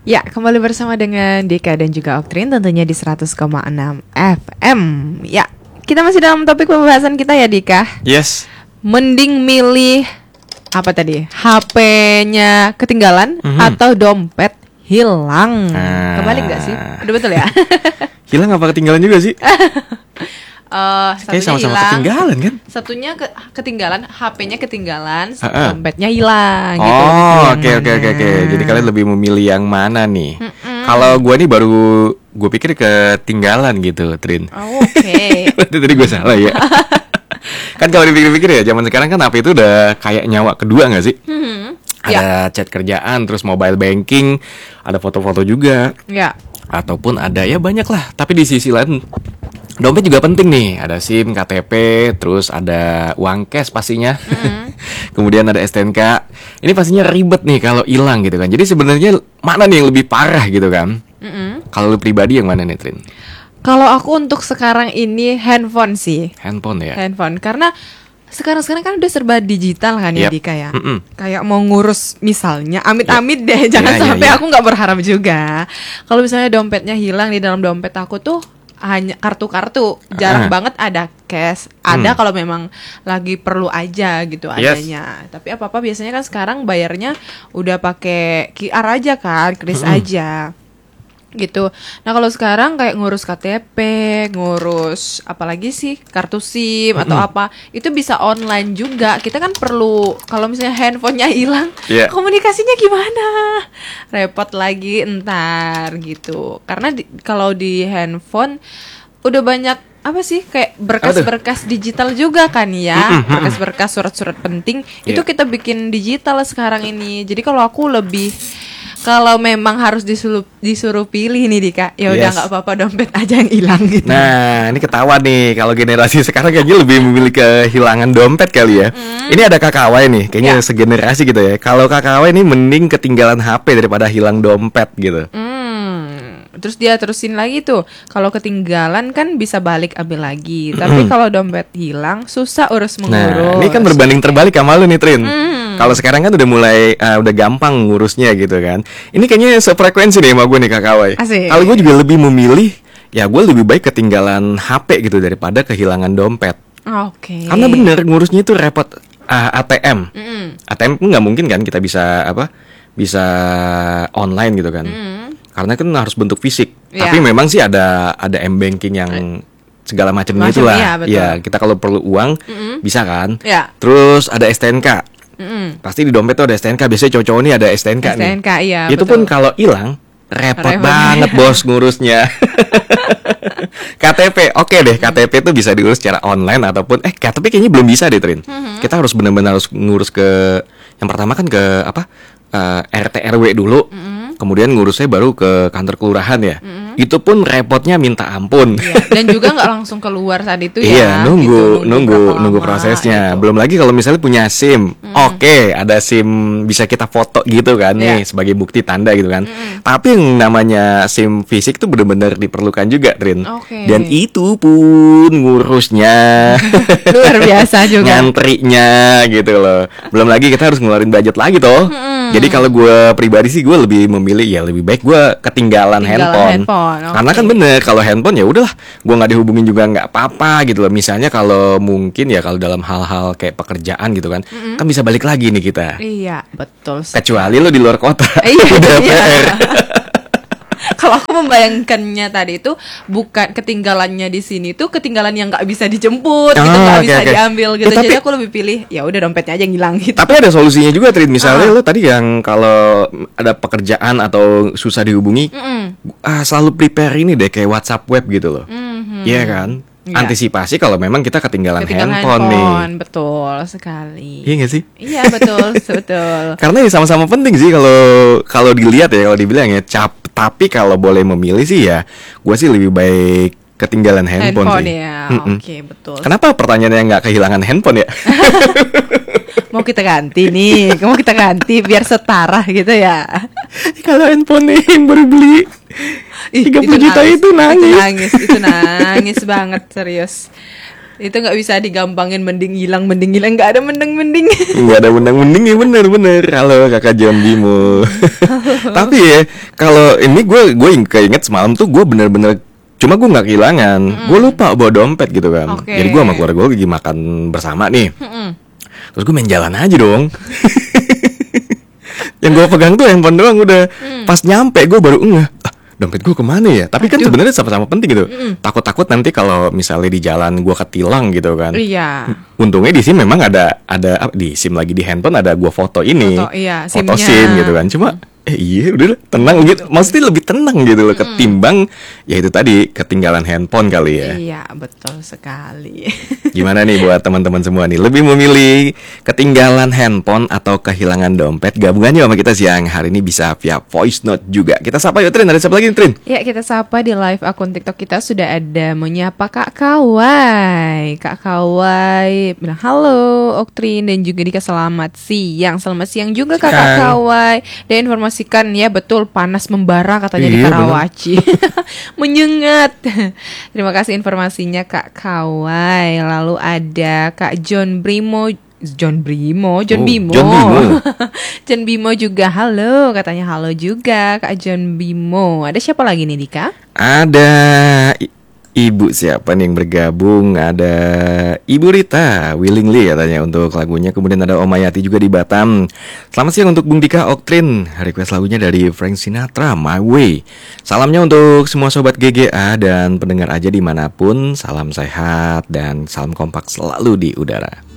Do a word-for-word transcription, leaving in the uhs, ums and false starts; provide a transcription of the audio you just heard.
Ya, kembali bersama dengan Dika dan juga Oktrin tentunya di seratus koma enam F M. Ya, kita masih dalam topik pembahasan kita ya Dika. Yes. Mending milih apa tadi? H P-nya ketinggalan mm-hmm. atau dompet hilang? Ah. Kebalik gak sih? Udah betul ya? Hilang apa ketinggalan juga sih? Uh, Kayak sama-sama hilang, ketinggalan kan? Satunya ke, ketinggalan, H P-nya ketinggalan, uh-uh. dompetnya hilang. Oh, gitu. oke oke oke oke. Jadi kalian lebih memilih yang mana nih? Kalau gue nih baru gue pikir ketinggalan gitu, Trin. Oh, oke. Okay. Berarti tadi gue salah ya. Kan kalau dipikir-pikir ya, zaman sekarang kan H P itu udah kayak nyawa kedua nggak sih? Mm-hmm. Ada ya. Chat kerjaan, terus mobile banking, ada foto-foto juga. Ya. Ataupun ada ya banyak lah. Tapi di sisi lain dompet juga penting nih, ada SIM, K T P, terus ada uang cash pastinya, mm-hmm. kemudian ada S T N K. Ini pastinya ribet nih kalau hilang gitu kan. Jadi sebenarnya mana nih yang lebih parah gitu kan? Mm-hmm. Kalau lu pribadi yang mana nih, Trin? Kalau aku untuk sekarang ini handphone sih. Handphone ya? Handphone, karena sekarang-sekarang kan udah serba digital kan ya, yep. Dika ya. Mm-mm. Kayak mau ngurus misalnya, amit-amit yep. deh, jangan yeah, sampai yeah, yeah. aku nggak berharap juga. Kalau misalnya dompetnya hilang, di dalam dompet aku tuh hanya kartu-kartu, jarang uh. banget ada cash. Ada hmm. kalau memang lagi perlu aja gitu adanya. Yes. Tapi apa-apa biasanya kan sekarang bayarnya udah pakai Q R aja kan, kris hmm. aja. Gitu. Nah kalau sekarang kayak ngurus K T P, ngurus apalagi sih kartu SIM mm-hmm. atau apa, itu bisa online juga. Kita kan perlu, kalau misalnya handphonenya hilang, yeah. komunikasinya gimana? Repot lagi entar gitu. Karena di, kalau di handphone udah banyak apa sih kayak berkas-berkas digital juga kan ya, berkas-berkas surat-surat penting yeah. itu kita bikin digital sekarang ini. Jadi kalau aku lebih kalau memang harus disuruh, disuruh pilih nih Dika, ya udah nggak yes. apa-apa dompet aja yang hilang gitu. Nah ini ketawa nih kalau generasi sekarang kayaknya lebih memilih kehilangan dompet kali ya. Mm. Ini ada kakak Awai nih, kayaknya yeah. segenerasi gitu ya. Kalau kakak Awai ini mending ketinggalan H P daripada hilang dompet gitu. Mm. Terus dia terusin lagi tuh, kalau ketinggalan kan bisa balik ambil lagi, tapi kalau dompet hilang susah urus mengurus. Nah ini kan berbanding terbalik sama lu nih Trin. Mm. Kalau sekarang kan udah mulai uh, udah gampang ngurusnya gitu kan. Ini kayaknya sefrekuensi nih sama gue nih kakak Awai. Kalau gue juga lebih memilih, ya gue lebih baik ketinggalan H P gitu daripada kehilangan dompet. Oke. Okay. Karena bener ngurusnya itu repot. uh, A T M. Mm. A T M nggak mungkin kan kita bisa apa? Bisa online gitu kan. Mm. Karena kan harus bentuk fisik. Yeah. Tapi memang sih ada ada m-banking yang segala macam itulah. Iya, ya, kita kalau perlu uang mm-hmm. bisa kan. Yeah. Terus ada S T N K. Mm-hmm. Pasti di dompet tuh ada S T N K. Biasanya cowok-cowok nih ada S T N K, S T N K nih. Iya, itu betul. pun kalau hilang repot, repot banget ya. Bos ngurusnya. K T P, oke deh, K T P tuh bisa diurus secara online ataupun eh K T P kayaknya belum bisa deh Trin. Mm-hmm. Kita harus benar-benar harus ngurus ke yang pertama kan ke apa? Uh, R T R W dulu. Mm-hmm. Kemudian ngurusnya baru ke kantor kelurahan ya. Mm-hmm. Itu pun repotnya minta ampun. Iya. Dan juga nggak langsung keluar saat itu ya. Iya, nunggu, gitu, nunggu, nunggu prosesnya. Itu. Belum lagi kalau misalnya punya SIM, mm-hmm. oke, okay, ada SIM bisa kita foto gitu kan yeah. nih sebagai bukti tanda gitu kan. Mm-hmm. Tapi yang namanya SIM fisik tuh benar-benar diperlukan juga, Trin. Okay. Dan itu pun ngurusnya luar biasa juga. Ngantrinya gitu loh. Belum lagi kita harus ngeluarin budget lagi toh. Mm-hmm. Jadi kalau gue pribadi sih gue lebih memilih ya lebih baik gue ketinggalan, ketinggalan handphone, handphone. Okay. Karena kan bener kalau handphone ya udahlah gue nggak dihubungin juga nggak apa-apa gitu loh. Misalnya kalau mungkin ya kalau dalam hal-hal kayak pekerjaan gitu kan, mm-hmm. kan bisa balik lagi nih kita. Iya betul. Kecuali lo di luar kota. Iya. iya. Kalau aku membayangkannya tadi itu bukan ketinggalannya di sini tuh ketinggalan yang nggak bisa dijemput, oh, gitu nggak okay, bisa okay. diambil gitu. Ya, tapi, jadi aku lebih pilih ya udah dompetnya aja yang hilang gitu. Tapi ada solusinya juga, Trin. Misalnya ah. lo tadi yang kalau ada pekerjaan atau susah dihubungi, ah, selalu prepare ini deh kayak WhatsApp web gitu loh. Iya mm-hmm. kan? Ya. Antisipasi kalau memang kita ketinggalan, ketinggalan handphone, handphone nih. Betul sekali. Iya nggak sih? Iya betul, betul. Karena ya sama-sama penting sih kalau kalau dilihat ya kalau dibilang ya cap. Tapi kalau boleh memilih sih ya, gue sih lebih baik ketinggalan handphone, handphone sih. Ya. Oke okay, betul. Kenapa pertanyaannya nggak kehilangan handphone ya? Mau kita ganti nih, mau kita ganti biar setara gitu ya. Kalau handphone nih yang baru beli tiga puluh juta itu nangis. Itu nangis, itu nangis banget serius. Itu nggak bisa digampangin mending hilang, mending hilang. Nggak ada mending-mending. Nggak ada mending-mending ya, bener-bener. Halo kakak John Bimo. Tapi ya kalau ini gue gue keinget semalam tuh gue bener-bener, cuma gue nggak kehilangan, mm. gue lupa bawa dompet gitu kan. Okay. Jadi gue sama keluarga gue lagi makan bersama nih. Mm-mm. Terus gue main jalan aja dong. Yang gue pegang tuh handphone doang udah. Mm. Pas nyampe gue baru ngeh, ah, dompet gue kemana ya? Tapi kan sebenarnya sama-sama penting gitu. Mm-mm. Takut-takut nanti kalau misalnya di jalan gue ketilang gitu kan. Iya. Untungnya di SIM memang ada ada di SIM lagi di handphone ada gue foto ini, foto, iya, foto SIM gitu kan. Cuma eh iya udah tenang gitu, maksudnya lebih tenang gitu loh, ketimbang ya itu tadi ketinggalan handphone kali ya. Iya betul sekali. Gimana nih buat teman-teman semua nih, lebih memilih ketinggalan handphone atau kehilangan dompet? Gabungannya sama kita siang hari ini bisa via voice note juga. Kita sapa yuk Trin, ada siapa lagi nih Trin? Ya kita sapa di live akun TikTok kita sudah ada menyapa Kak Kawai. Kak Kawai bilang halo Oktrin dan juga Dika, selamat siang. Selamat siang juga Kak Kawai. Dan informasi kan ya betul panas membara katanya iya, di Karawaci. Menyengat. Terima kasih informasinya Kak Kawai. Lalu ada Kak John Brimo John Brimo John oh, Bimo John Bimo. John Bimo juga halo, katanya halo juga Kak John Bimo. Ada siapa lagi nih Dika? Ada Ibu siapa nih yang bergabung? Ada Ibu Rita willingly katanya untuk lagunya. Kemudian ada Om Ayati juga di Batam. Selamat siang untuk Bung Dika Oktrin. Request lagunya dari Frank Sinatra, My Way. Salamnya untuk semua sobat G G A dan pendengar aja dimanapun. Salam sehat dan salam kompak selalu di udara.